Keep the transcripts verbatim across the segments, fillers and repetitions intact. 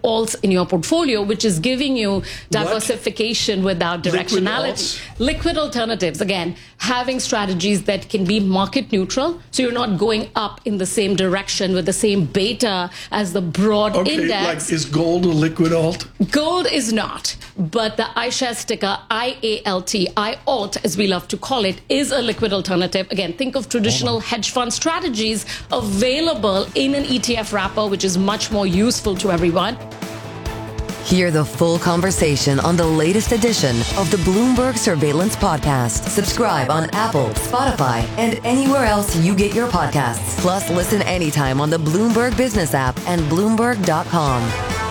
alts in your portfolio, which is giving you diversification what? without directionality. Liquid, Liquid alternatives, again, having strategies that can be market neutral, so you're not going up in the same direction with the same beta as the broad okay, index. Like, is gold a liquid alt? Gold is not, but the iShares ticker, I A L T, I A L T, as we love to call it, is a liquid alternative. Again, think of traditional hedge fund strategies available in an E T F wrapper, which is much more useful to everyone. Hear the full conversation on the latest edition of the Bloomberg Surveillance Podcast. Subscribe on Apple, Spotify, and anywhere else you get your podcasts. Plus, listen anytime on the Bloomberg Business app and Bloomberg dot com.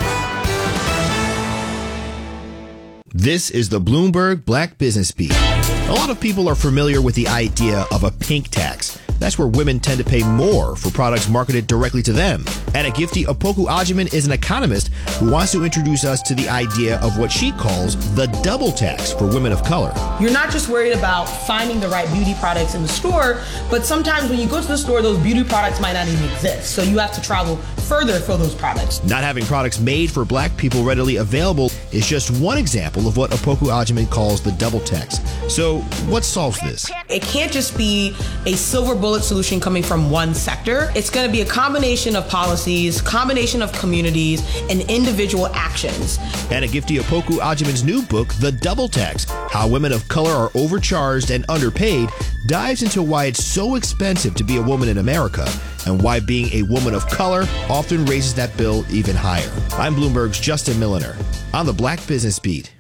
This is the Bloomberg Black Business Beat. A lot of people are familiar with the idea of a pink tax. That's where women tend to pay more for products marketed directly to them. Adegifty Opoku Ajiman is an economist who wants to introduce us to the idea of what she calls the double tax for women of color. You're not just worried about finding the right beauty products in the store, but sometimes when you go to the store, those beauty products might not even exist. So you have to travel further for those products. Not having products made for black people readily available is just one example of what Opoku Ajiman calls the double tax. So what solves this? It can't just be a silver bullet solution coming from one sector. It's going to be a combination of policies, combination of communities, and individual actions. Adegifty Opoku Ajiman's new book, The Double Tax, How Women of Color Are Overcharged and Underpaid, dives into why it's so expensive to be a woman in America and why being a woman of color often raises that bill even higher. I'm Bloomberg's Justin Milliner on the Black Business Beat.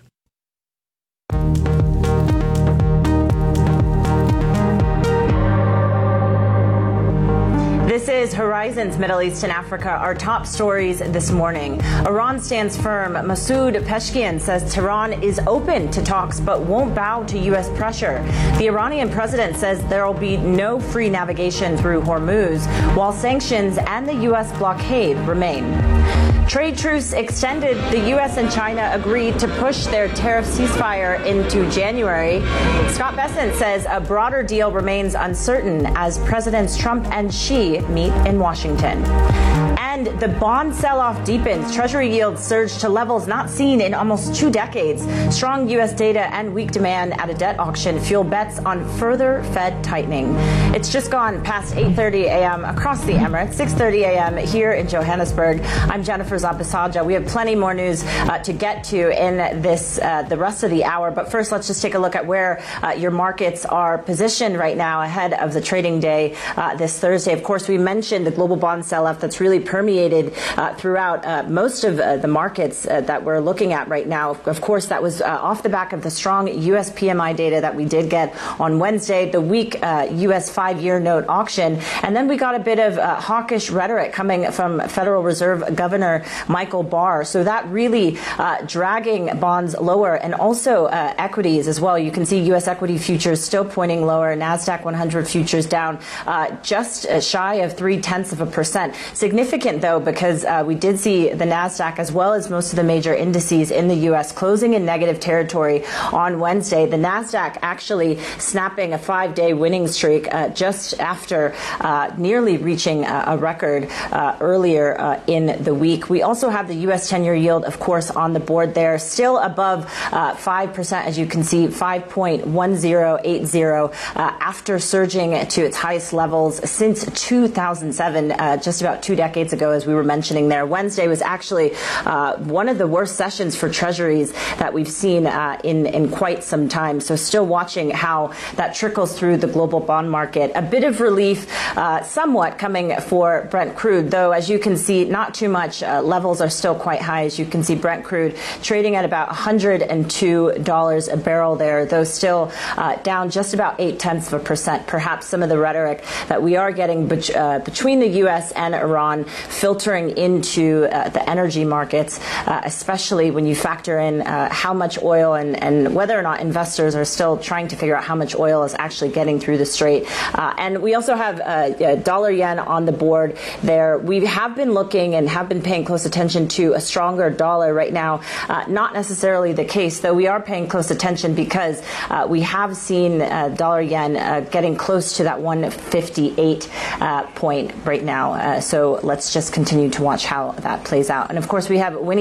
This is Horizon's Middle East and Africa, our top stories this morning. Iran stands firm. Masoud Peshkian says Tehran is open to talks but won't bow to U S pressure. The Iranian president says there will be no free navigation through Hormuz, while sanctions and the U S blockade remain. Trade truce extended. The U S and China agreed to push their tariff ceasefire into January. Scott Bessent says a broader deal remains uncertain as Presidents Trump and Xi meet in Washington. And the bond sell-off deepens. Treasury yields surged to levels not seen in almost two decades. Strong U S data and weak demand at a debt auction fuel bets on further Fed tightening. It's just gone past eight thirty a.m. across the Emirates, six thirty a.m. here in Johannesburg. I'm Jennifer Zapisaja. We have plenty more news uh, to get to in this uh, the rest of the hour. But first, let's just take a look at where uh, your markets are positioned right now ahead of the trading day uh, this Thursday. Of course, we mentioned the global bond sell-off that's really permeated uh, throughout uh, most of uh, the markets uh, that we're looking at right now. Of course, that was uh, off the back of the strong U S P M I data that we did get on Wednesday, the weak uh, U S five-year note auction, and then we got a bit of uh, hawkish rhetoric coming from Federal Reserve Governor Michael Barr. So that really uh, dragging bonds lower, and also uh, equities as well. You can see U S equity futures still pointing lower. NASDAQ one hundred futures down uh, just uh, shy of three-tenths of a percent. Significant, though, because uh, we did see the NASDAQ as well as most of the major indices in the U S closing in negative territory on Wednesday. The NASDAQ actually snapping a five-day winning streak uh, just after uh, nearly reaching a, a record uh, earlier uh, in the week. We also have the U S ten-year yield, of course, on the board there, still above uh, five percent, as you can see, five point one zero eight zero uh, after surging to its highest levels since two thousand seven, uh, just about two decades ago, as we were mentioning there. Wednesday was actually uh, one of the worst sessions for treasuries that we've seen uh, in, in quite some time. So still watching how that trickles through the global bond market. A bit of relief, uh, somewhat coming for Brent crude, though, as you can see, not too much. Uh, levels are still quite high. As you can see, Brent crude trading at about one hundred two dollars a barrel there, though still uh, down just about eight tenths of a percent. Perhaps some of the rhetoric that we are getting be- uh, between the U S and Iran filtering into uh, the energy markets, uh, especially when you factor in uh, how much oil and, and whether or not investors are still trying to figure out how much oil is actually getting through the strait. Uh, and we also have uh, dollar yen on the board there. We have been looking and have been paying close attention to a stronger dollar right now. Uh, not necessarily the case, though we are paying close attention because uh, we have seen uh, dollar yen uh, getting close to that one fifty-eight uh, point right now. Uh, so let's just continue to watch how that plays out. And of course, we have Winnie